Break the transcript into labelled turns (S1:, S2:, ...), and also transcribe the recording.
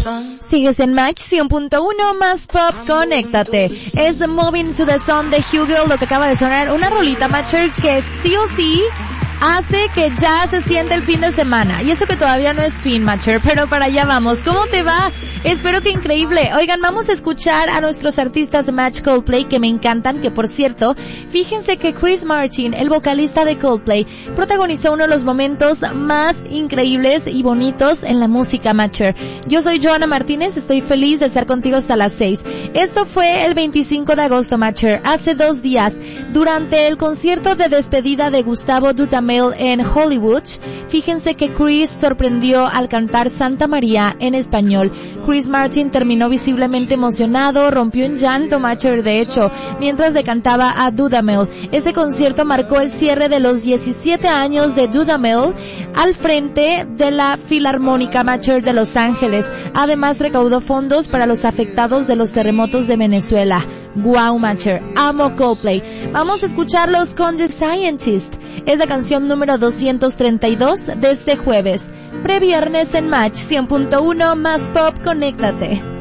S1: Sigues en Match 100.1 más pop, conéctate. Es Moving to the Sun de Hugo, lo que acaba de sonar, una rolita Matcher que sí o sí hace que ya se siente el fin de semana. Y eso que todavía no es fin, Matcher, pero para allá vamos. ¿Cómo te va? Espero que increíble. Oigan, vamos a escuchar a nuestros artistas de Match Coldplay que me encantan, que por cierto, fíjense que Chris Martin, el vocalista de Coldplay, protagonizó uno de los momentos más increíbles y bonitos en la música Matcher. Yo soy Joana Martínez, estoy feliz de estar contigo hasta las 6. Esto fue el 25 de agosto, Matcher, hace 2 días, durante el concierto de despedida de Gustavo Dudamel en Hollywood. Fíjense que Chris sorprendió al cantar Santa María en español. Chris Martin terminó visiblemente emocionado, rompió en llanto, Matcher, de hecho, mientras le cantaba a Dudamel. Este concierto marcó el cierre de los 17 años de Dudamel al frente de la Filarmónica Matcher de Los Ángeles. Además, recaudó fondos para los afectados de los terremotos de Venezuela. Wow, Matcher, amo Coldplay. Vamos a escucharlos con The Scientist. Es la canción número 232 de este jueves. Previernes en Match 100.1 más pop, conéctate.